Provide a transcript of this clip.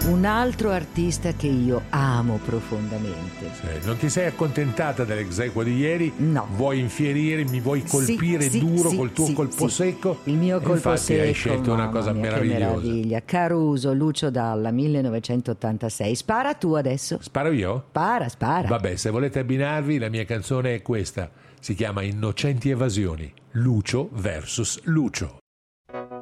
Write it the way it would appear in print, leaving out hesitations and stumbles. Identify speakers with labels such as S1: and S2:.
S1: un altro artista che io amo profondamente.
S2: Sì, non ti sei accontentata dell'esequo di ieri?
S1: No.
S2: Vuoi infierire, mi vuoi colpire duro col tuo colpo secco?
S1: Il mio colpo
S2: infatti
S1: secco.
S2: Hai scelto una cosa
S1: mia,
S2: meravigliosa.
S1: Che meraviglia. Caruso, Lucio Dalla, 1986. Spara tu adesso.
S2: Sparo io?
S1: Spara.
S2: Vabbè, se volete abbinarvi, la mia canzone è questa. Si chiama Innocenti Evasioni. Lucio versus Lucio.